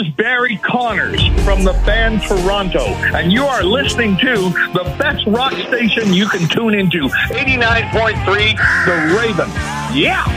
is Barry Connors from the band Toronto, and you are listening to the best rock station you can tune into, 89.3 The Raven. Yeah!